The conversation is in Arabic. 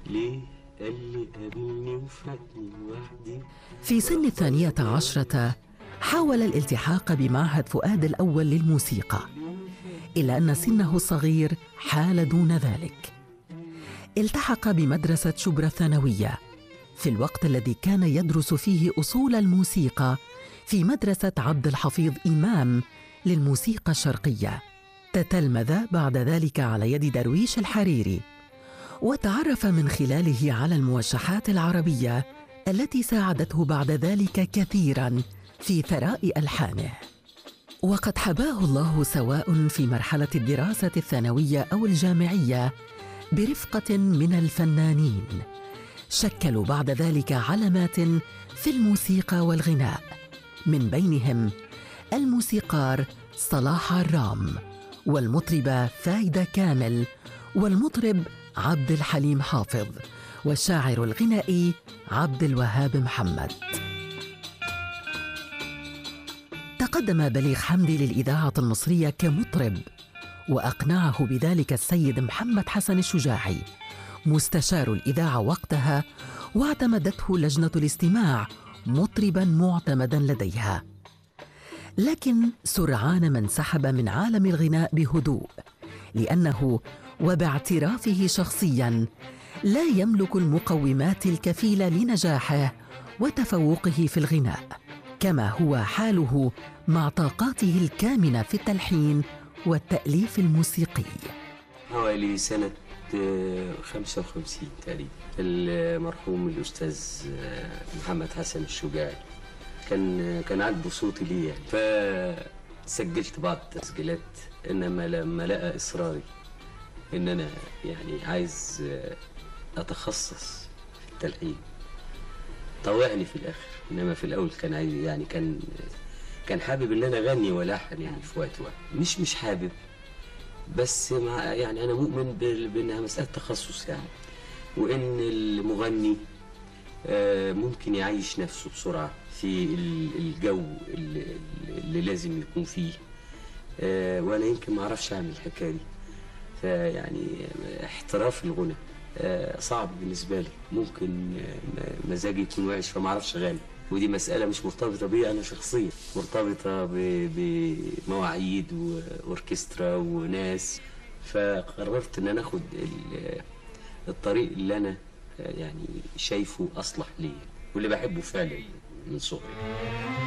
ليه قال لي قابلني وفاتني وحدي. في سن 12 حاول الالتحاق بمعهد فؤاد الأول للموسيقى، إلا أن سنه الصغير حال دون ذلك. التحق بمدرسة شبرا الثانوية في الوقت الذي كان يدرس فيه أصول الموسيقى في مدرسة عبد الحفيظ إمام للموسيقى الشرقية. تتلمذ بعد ذلك على يد درويش الحريري، وتعرف من خلاله على الموشحات العربية التي ساعدته بعد ذلك كثيراً في ثراء ألحانه. وقد حباه الله سواء في مرحلة الدراسة الثانوية أو الجامعية برفقة من الفنانين شكلوا بعد ذلك علامات في الموسيقى والغناء، من بينهم الموسيقار صلاح عرام، والمطربة فايدة كامل، والمطرب عبد الحليم حافظ، والشاعر الغنائي عبد الوهاب محمد. تقدم بليغ حمدي للإذاعة المصرية كمطرب، وأقنعه بذلك السيد محمد حسن الشجاعي مستشار الإذاعة وقتها، واعتمدته لجنة الاستماع مطرباً معتمداً لديها. لكن سرعان ما انسحب من عالم الغناء بهدوء، لأنه وباعترافه شخصياً لا يملك المقومات الكفيلة لنجاحه وتفوقه في الغناء، كما هو حاله مع طاقاته الكامنة في التلحين والتأليف الموسيقي. حوالي سنة 55 تقريبا المرحوم الأستاذ محمد حسن الشجاعي كان عاجبه صوتي ليه يعني، فسجلت بعض التسجيلات. إنما لما لقى إصراري إن أنا يعني عايز أتخصص في التلحين طوعني في الآخر. إنما في الأول كان عايز يعني كان حابب إن أنا أغني ولحن يعني في وقت مش حابب، بس مع يعني أنا مؤمن بأنها مسألة تخصص يعني، وإن المغني ممكن يعيش نفسه بسرعة في الجو اللي لازم يكون فيه، وأنا يمكن ما أعرفش أعمل الحكاية دي. فيعني احتراف الغنى صعب بالنسبة لي، ممكن مزاجي يكون وحش فما أعرفش أغني، ودي مسألة مش مرتبطة بي أنا شخصيا، مرتبطة بمواعيد وأوركسترا وناس. فقررت إن أنا أخد الطريق اللي أنا يعني شايفه أصلح لي واللي بحبه فعلا من صغري.